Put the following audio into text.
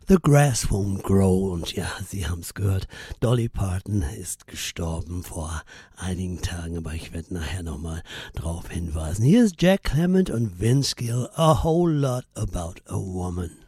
The Grass Won't Grow. Und ja, Sie haben es gehört, Dolly Parton ist gestorben vor einigen Tagen, aber ich werde nachher nochmal drauf hinweisen. Hier ist Jack Clement und Vince Gill, A Whole Lot About a Woman.